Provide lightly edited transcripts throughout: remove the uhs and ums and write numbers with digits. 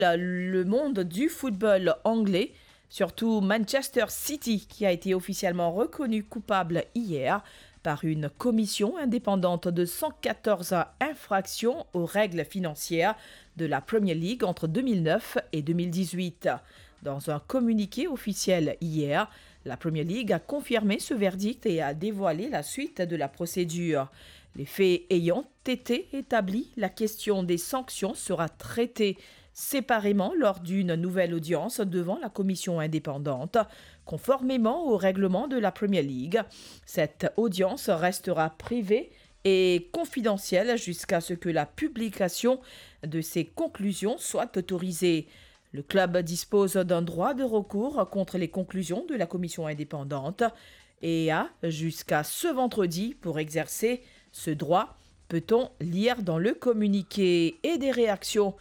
le monde du football anglais, surtout Manchester City, qui a été officiellement reconnu coupable hier par une commission indépendante de 114 infractions aux règles financières de la Premier League entre 2009 et 2018. Dans un communiqué officiel hier, la Premier League a confirmé ce verdict et a dévoilé la suite de la procédure. Les faits ayant été établis, la question des sanctions sera traitée séparément lors d'une nouvelle audience devant la commission indépendante, conformément au règlement de la Premier League. Cette audience restera privée et confidentielle jusqu'à ce que la publication de ses conclusions soit autorisée. Le club dispose d'un droit de recours contre les conclusions de la commission indépendante et a jusqu'à ce vendredi pour exercer ce droit, peut-on lire dans le communiqué, et des réactions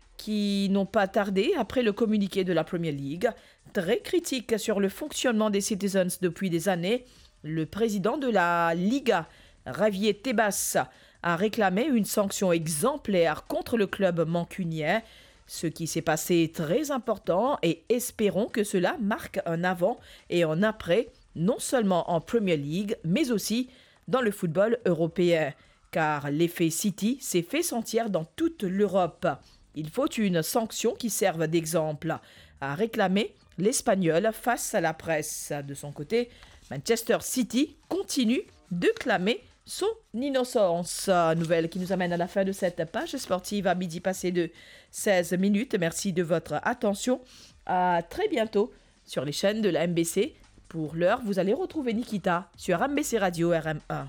qui n'ont pas tardé après le communiqué de la Premier League, très critique sur le fonctionnement des Citizens depuis des années. Le président de la Liga, Javier Tebas, a réclamé une sanction exemplaire contre le club mancunien. Ce qui s'est passé est très important et espérons que cela marque un avant et un après, non seulement en Premier League, mais aussi dans le football européen. Car l'effet City s'est fait sentir dans toute l'Europe. Il faut une sanction qui serve d'exemple, a réclamé l'Espagnol face à la presse. De son côté, Manchester City continue de clamer son innocence. Nouvelle qui nous amène à la fin de cette page sportive à midi passé de 16 minutes. Merci de votre attention. À très bientôt sur les chaînes de la MBC. Pour l'heure, vous allez retrouver Nikita sur MBC Radio RM1.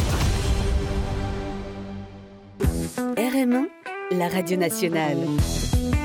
RM1, la radio nationale.